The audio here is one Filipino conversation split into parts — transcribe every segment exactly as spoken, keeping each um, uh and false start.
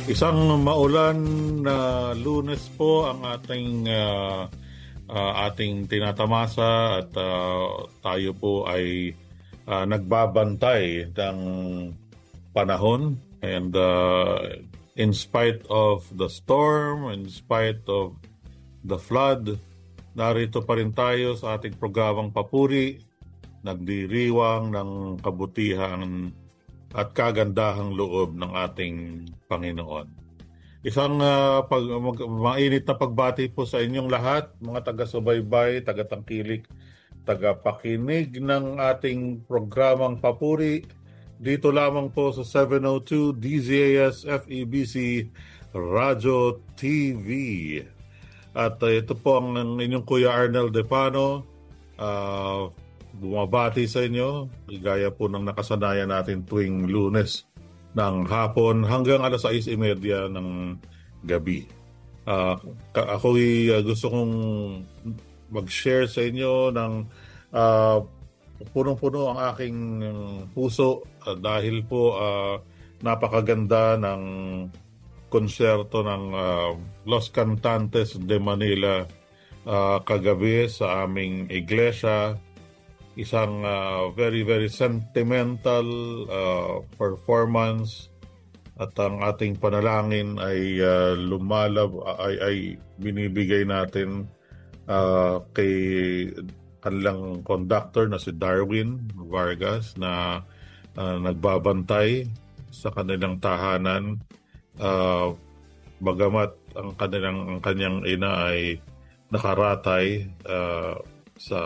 Isang maulan na Lunes po ang ating uh, uh, ating tinatamasa at uh, tayo po ay uh, nagbabantay ng panahon, and uh, in spite of the storm, in spite of the flood, narito pa rin tayo sa ating programang Papuri, nagdiriwang ng kabutihan at kagandahang loob ng ating Panginoon. Isang uh, pag, mag, mainit na pagbati po sa inyong lahat, mga taga-subaybay, taga-tangkilik, taga-pakinig ng ating programang Papuri, dito lamang po sa seven oh two D Z A S F E B C Radio T V. At uh, ito po ang inyong Kuya Arnel Depano, uh, bumabati sa inyo, gaya po ng nakasanayan natin tuwing Lunes ng hapon hanggang alas sais trenta ng gabi. Uh, ako'y uh, gusto kong mag-share sa inyo ng uh, punong-puno ang aking puso uh, dahil po uh, napakaganda ng konserto ng uh, Los Cantantes de Manila uh, kagabi sa aming iglesia. Isang uh, very, very sentimental uh, performance, at ang ating panalangin ay uh, lumalab, ay, ay binibigay natin uh, kay kanilang conductor na si Darwin Vargas na uh, nagbabantay sa kanilang tahanan. Uh, bagamat ang kanilang ang kanyang ina ay nakaratay uh, sa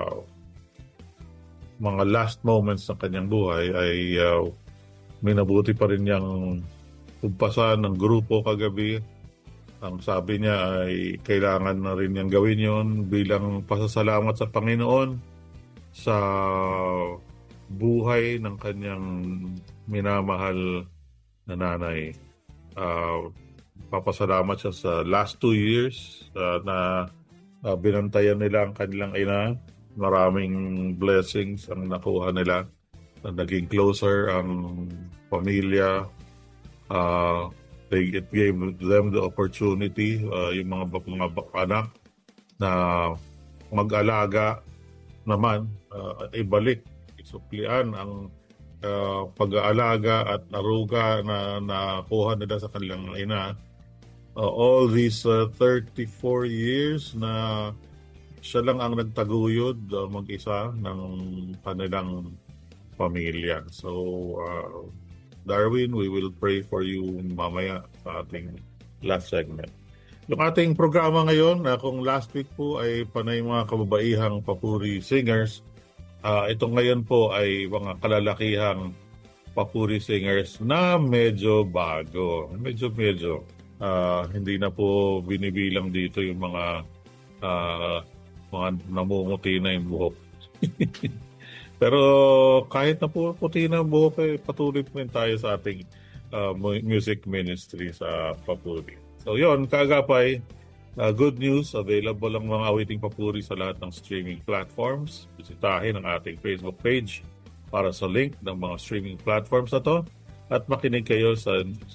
mga last moments ng kanyang buhay, ay uh, minabuti pa rin niyang umpasan ng grupo kagabi. Ang sabi niya ay kailangan na rin niyang gawin yon bilang pasasalamat sa Panginoon sa buhay ng kanyang minamahal na nanay. Uh, papasalamat siya sa last two years uh, na uh, binantayan nila ang kanilang ina. Maraming blessings ang nakuha nila, na naging closer ang pamilya. Uh, they, it gave them the opportunity, uh, yung mga, mga anak, na mag-alaga naman, uh, at ibalik, isuklian ang uh, pag-aalaga at naruga na nakuha nila sa kanilang ina. Uh, all these uh, thirty-four years na siya lang ang nagtaguyod uh, mag-isa ng kanilang pamilya. So, uh, Darwin, we will pray for you mamaya sa ating last segment. Yung ating programa ngayon, uh, kung last week po ay panay mga kababaihang papuri singers, uh, ito ngayon po ay mga kalalakihang papuri singers na medyo bago. Medyo-medyo. Uh, hindi na po binibilang dito yung mga uh, mga namumuti na yung buhok. Pero kahit na po puti na buhok, eh, patuloy po rin tayo sa ating uh, music ministry sa Papuri. So yon, kaagapay, uh, good news, available ang mga awiting Papuri sa lahat ng streaming platforms. Bisitahin ang ating Facebook page para sa link ng mga streaming platforms na to, at makinig kayo sa